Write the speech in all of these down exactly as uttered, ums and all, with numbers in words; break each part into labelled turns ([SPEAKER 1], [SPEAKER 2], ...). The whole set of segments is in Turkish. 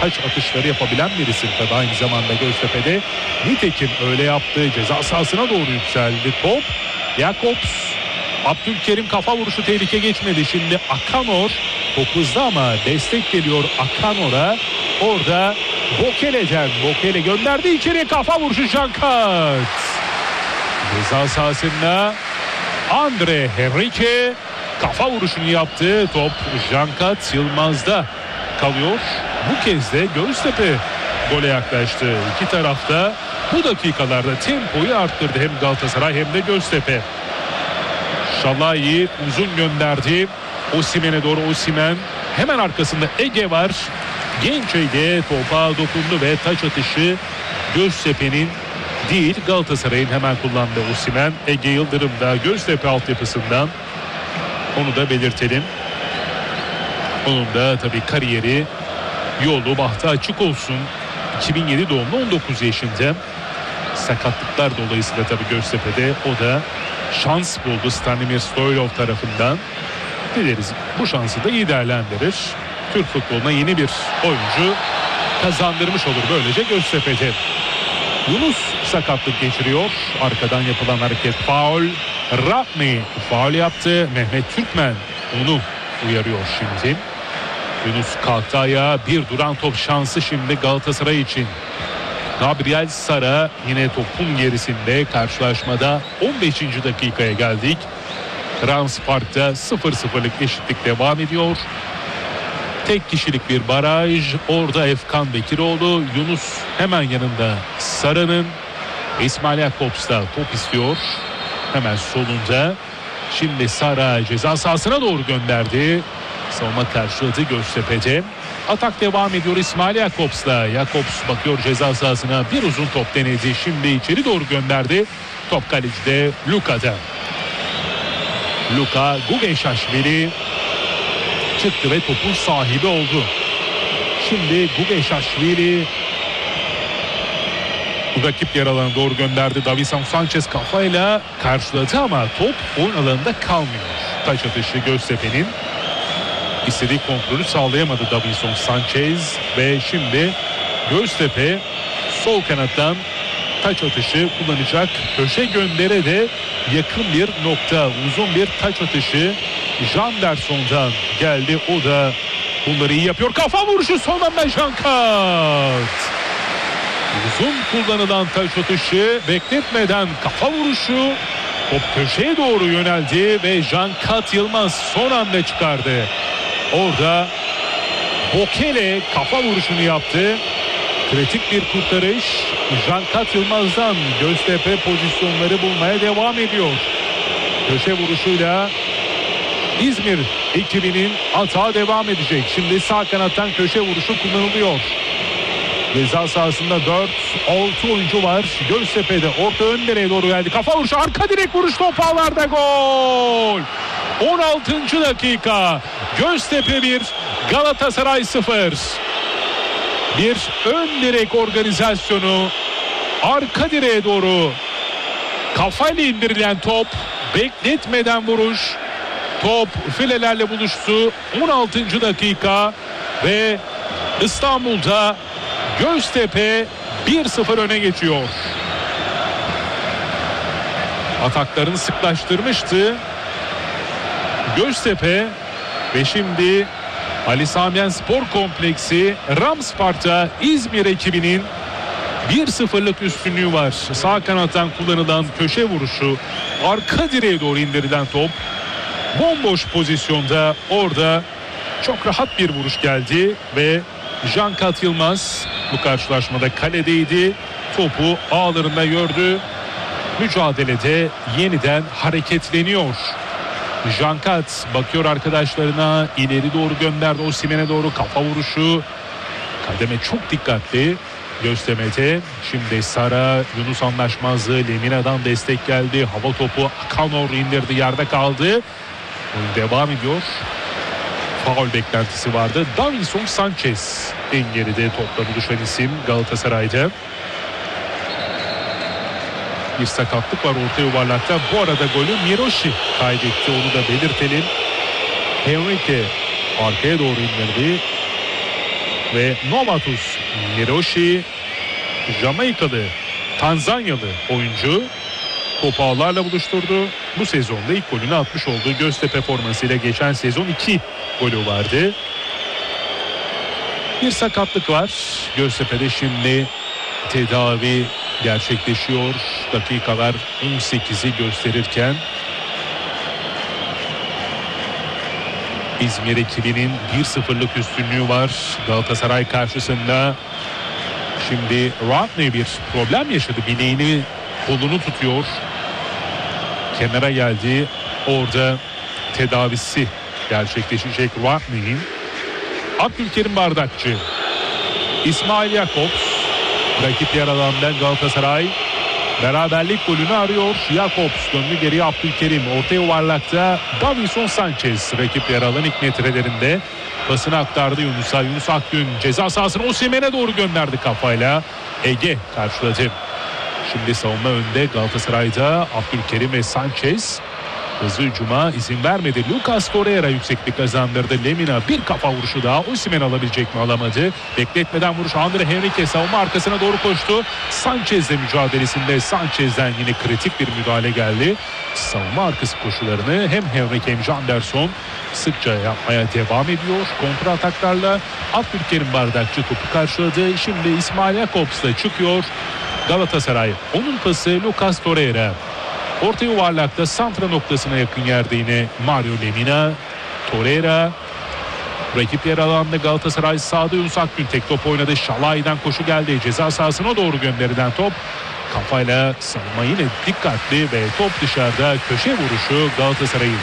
[SPEAKER 1] taç atışları yapabilen bir isim tabii aynı zamanda Göztepe'de. Nitekim öyle yaptığı ceza sahasına doğru yükseldi top. Jakobs, Abdülkerim kafa vuruşu tehlike geçmedi. Şimdi Akanor top hızlı ama destek geliyor Akanor'a. Orada Bokele'den Bokele gönderdi içeriye kafa vuruşu Jankat. Ceza sahasında Andre Henrique kafa vuruşunu yaptı. Top Jankat Yılmaz'da kalıyor. Bu kez de Göztepe gole yaklaştı. İki tarafta bu dakikalarda tempoyu arttırdı. Hem Galatasaray hem de Göztepe. Şalai uzun gönderdi. Osimhen'e doğru Osimhen. Hemen arkasında Ege var. Genç Ege topa dokundu ve taç atışı Göztepe'nin değil Galatasaray'ın hemen kullandığı Osimhen. Ege Yıldırım da Göztepe altyapısından. Onu da belirtelim. Onun da tabii kariyeri, yolu, bahtı açık olsun. iki bin yedi doğumlu, on dokuz yaşında. Sakatlıklar dolayısıyla tabii Göztepe'de o da şans buldu Stanimir Stoylov tarafından. Dileriz bu şansı da iyi değerlendirir. Türk futboluna yeni bir oyuncu kazandırmış olur böylece Göztepe'de. Yunus sakatlık geçiriyor. Arkadan yapılan hareket faul. Rahmi faul yaptı. Mehmet Türkmen onu uyarıyor şimdi. Yunus kalktı ayağa. Bir duran top şansı şimdi Galatasaray için. Gabriel Sara yine topun gerisinde karşılaşmada on beşinci dakikaya geldik. Rams Park'ta sıfır sıfırlık eşitlik devam ediyor. Tek kişilik bir baraj. Orada Efkan Bekiroğlu. Yunus hemen yanında Sara'nın. İsmail Jakobs da top istiyor. Hemen solunda. Şimdi Sara ceza sahasına doğru gönderdi. Savunma karşıladı Göztepe'de. Atak devam ediyor İsmail Jakobs'la. Jakobs bakıyor ceza sahasına. Bir uzun top denedi. Şimdi içeri doğru gönderdi. Top kalecide Luka'da. Luka Gugeşaşvili çıktı ve topun sahibi oldu. Şimdi Gugeşaşvili rakip yer alanına doğru gönderdi. Davinson Sanchez kafayla karşıladı ama top oyun alanında kalmıyor. Taç atışı Göztepe'nin. İstediği kontrolü sağlayamadı Davinson Sanchez ve şimdi Göztepe sol kanattan taç atışı kullanacak. Köşe göndere de yakın bir nokta. Uzun bir taç atışı Janderson'dan geldi. O da bunları iyi yapıyor. Kafa vuruşu son anda Jankat. Uzun kullanılan taç atışı bekletmeden kafa vuruşu. Top köşeye doğru yöneldi ve Jankat Yılmaz son anda çıkardı. Orada Bokele kafa vuruşunu yaptı. Kritik bir kurtarış. Jankat Yılmaz'dan Göztepe pozisyonları bulmaya devam ediyor. Köşe vuruşuyla İzmir ekibinin atağı devam edecek. Şimdi sağ kanattan köşe vuruşu kullanılıyor. Ceza sahasında dört altı oyuncu var. Göztepe'de orta ön direğe doğru geldi. Kafa vuruşu, arka direk vuruş, top ağlarda, gol. on altıncı dakika. Göztepe bir, Galatasaray sıfır. Bir ön direk organizasyonu, arka direğe doğru kafayla indirilen top, bekletmeden vuruş. Top filelerle buluştu. on altıncı dakika ve İstanbul'da Göztepe bir sıfır öne geçiyor. Ataklarını sıklaştırmıştı Göztepe ve şimdi Ali Sami Yen Spor Kompleksi Rams Park'ta İzmir ekibinin bir sıfırlık üstünlüğü var. Sağ kanattan kullanılan köşe vuruşu, arka direğe doğru indirilen top, bomboş pozisyonda orada çok rahat bir vuruş geldi ve Jankat Yılmaz bu karşılaşmada kaledeydi. Topu ağlarında gördü. Mücadelede yeniden hareketleniyor. Jankat bakıyor arkadaşlarına, ileri doğru gönderdi. Osimhen'e doğru kafa vuruşu. Kademe çok dikkatli Göztepe'de. Şimdi Sara, Yunus anlaşmazlığı, Lemina'dan destek geldi. Hava topu Akanor indirdi, yerde kaldı. Oyun devam ediyor. Faul beklentisi vardı. Davinson Sanchez en geride topla buluşan isim Galatasaray'da. Bir sakatlık var orta yuvarlakta. Bu arada golü Miroshi kaydetti, onu da belirtelim. Henrique arkaya doğru indirdi ve Novatus Miroshi, Jamaikalı, Tanzanyalı oyuncu topu ağlarla buluşturdu. Bu sezonda ilk golünü atmış olduğu Göztepe formasıyla geçen sezon iki golü vardı. Bir sakatlık var. Göztepe'de şimdi tedavi gerçekleşiyor. Dakikalar on sekizi gösterirken İzmir ekibinin bir sıfırlık üstünlüğü var Galatasaray karşısında. Şimdi Rodney bir problem yaşadı. Bileğini, kolunu tutuyor. Kenara geldi. Orada tedavisi gerçekleşecek Rodney'in. Abdülkerim Bardakçı, İsmail Jakobs, rakip yer alandan Galatasaray beraberlik golünü arıyor. Jakobs döndü geriye, Abdülkerim orta yuvarlakta Davinson Sanchez rakip yer alan ilk metrelerinde pasını aktardı Yunus'a. Yunus Akgün ceza sahasına Osimhen'e doğru gönderdi kafayla. Ege karşıladı. Şimdi savunma önde Galatasaray'da Abdülkerim ve Sanchez. Hızlı hücuma izin vermedi. Lucas Torreira yükseklik kazandırdı. Lemina bir kafa vuruşu daha. Osimhen alabilecek mi? Alamadı. Bekletmeden vuruş. Andre Henrique savunma arkasına doğru koştu. Sanchez'le mücadelesinde Sanchez'den yine kritik bir müdahale geldi. Savunma arkası koşularını hem Henrique hem Janderson sıkça yapmaya devam ediyor. Kontra ataklarla Abdülkerim Bardakçı topu karşıladı. Şimdi İsmail Jakobs da çıkıyor. Galatasaray. Onun pası Lucas Torreira. Orta yuvarlakta santra noktasına yakın yerde yine Mario Lemina. Torreira. Rakip yer alanda Galatasaray sağda Yunus Akgün tek top oynadı. Şalay'dan koşu geldi. Ceza sahasına doğru gönderilen top. Kafayla savunma yine dikkatli ve top dışarıda, köşe vuruşu Galatasaray'ın.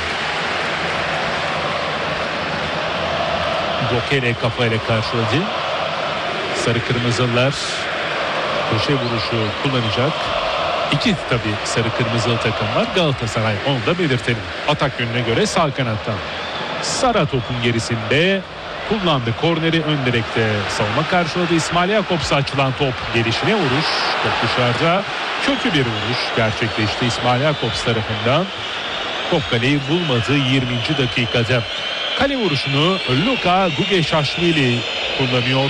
[SPEAKER 1] Bokele kafayla karşıladı. Sarı Kırmızılar köşe vuruşu kullanacak. İki tabii sarı kırmızılı takım var. Galatasaray, onu da belirtelim. Atak yönüne göre sağ kanattan. Sara topun gerisinde kullandı. Korneri ön direkte savunma karşıladı. İsmail Jakobs'a açılan top, gelişine vuruş. Top dışarıda, kötü bir vuruş gerçekleşti İsmail Jakobs tarafından. Top kaleyi bulmadı yirminci dakikada. Kale vuruşunu Luka Gugeşaşvili kullanıyor.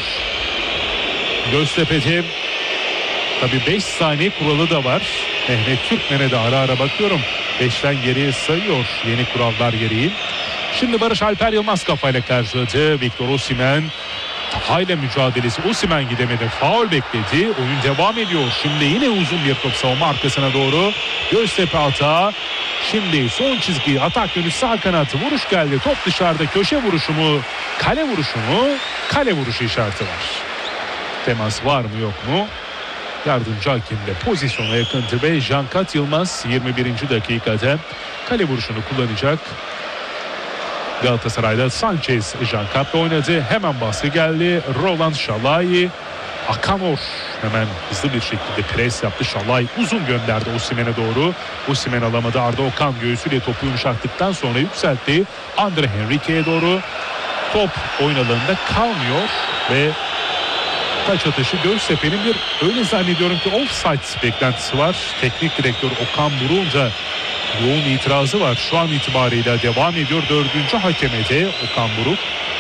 [SPEAKER 1] Göztepe'de tabii beş saniye kuralı da var. Mehmet Türkmen'e de ara ara bakıyorum. beşten geriye sayıyor yeni kurallar gereği. Şimdi Barış Alper Yılmaz kafayla karşıladı. Victor Osimhen kafayla mücadelesi. Osimhen gidemedi. Faul bekledi. Oyun devam ediyor. Şimdi yine uzun bir top savunma arkasına doğru. Göztepe atağı. Şimdi son çizgi, atak yönü sağ kanatı, vuruş geldi. Top dışarıda, köşe vuruşu mu? Kale vuruşu mu? Kale vuruşu işareti var. Temas var mı yok mu? Yardımcı hakem de pozisyona yakındı ve Cankat Yılmaz yirmi birinci dakikada kale vuruşunu kullanacak. Galatasaray'da Sanchez Cankat'la oynadı. Hemen baskı geldi. Roland Şalay, Akanor hemen hızlı bir şekilde pres yaptı. Şalay uzun gönderdi Osimhen'e doğru. Osimhen alamadı. Arda Okan göğsüyle topu yumuşattıktan sonra yükseltti. Andre Henrique'ye doğru. Top oyun alanında kalmıyor ve taç atışı Göztepe'nin bir, öyle zannediyorum ki offside beklentisi var. Teknik direktör Okan Buruk'un da yoğun itirazı var. Şu an itibariyle devam ediyor. Dördüncü hakeme de Okan Buruk.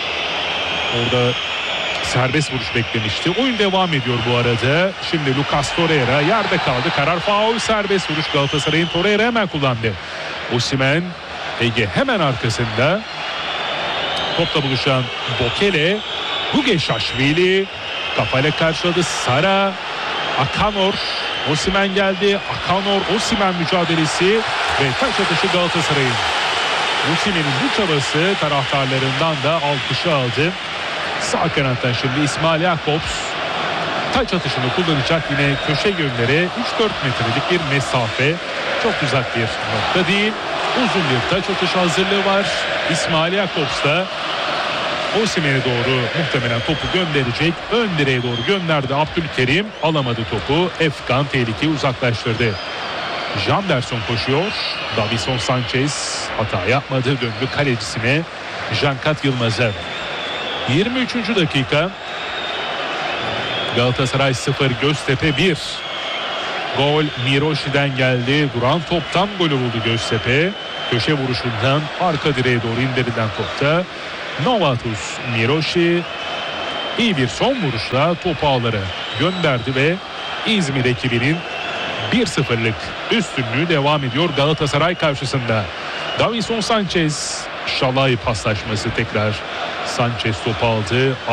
[SPEAKER 1] Orada serbest vuruş beklemişti. Oyun devam ediyor bu arada. Şimdi Lucas Torreira yerde kaldı. Karar faul, serbest vuruş Galatasaray'ın. Torreira hemen kullandı. Osimhen, Ege hemen arkasında. Topla buluşan Bokele, Gugeşaşvili kafayla karşıladı. Sara, Akanor, Osimhen geldi. Akanor, Osimhen mücadelesi ve taç atışı Galatasaray'ın. Osimhen'in bu çabası taraftarlarından da alkışı aldı. Sağ kanattan şimdi İsmail Jakobs taç atışını kullanacak. Yine köşe yönlere üç dört metrelik bir mesafe. Çok uzak bir nokta değil. Uzun bir taç atışı hazırlığı var. İsmail Jakobs da Osimhen'e doğru muhtemelen topu gönderecek. Ön direğe doğru gönderdi. Abdülkerim alamadı topu. Efkan tehlikeyi uzaklaştırdı. Janderson koşuyor. Davinson Sanchez hata yapmadı. Döndü kalecisine. Cankat Yılmaz'a. yirmi üçüncü dakika. Galatasaray sıfır, Göztepe bir. Gol Miroshi'den geldi. Duran toptan golü buldu Göztepe. Köşe vuruşundan arka direğe doğru indirilen topta Novatus Miroshi iyi bir son vuruşla topu ağlara gönderdi ve İzmir ekibinin bir sıfırlık üstünlüğü devam ediyor Galatasaray karşısında. Davinson Sanchez, Şalay paslaşması tekrar. Sanchez topu aldı.